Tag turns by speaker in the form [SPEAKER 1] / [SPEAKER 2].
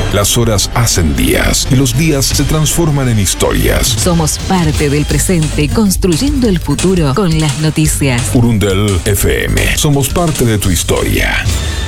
[SPEAKER 1] Las horas hacen días y los días se transforman en historias.
[SPEAKER 2] Somos parte del presente, construyendo el futuro con las noticias.
[SPEAKER 1] Urundel FM. Somos parte de tu historia.